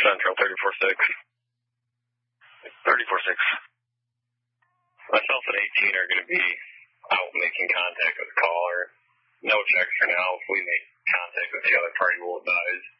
Central, 34-6. 34-6. Myself and 18 are going to be out making contact with the caller. No checks for now. If we make contact with the other party, we'll advise.